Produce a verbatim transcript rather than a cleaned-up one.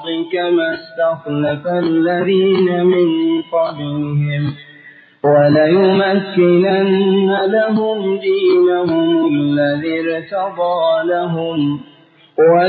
كما استخلف الذين من قبلهم وليمكنن لهم دينهم الذي ارتضى لهم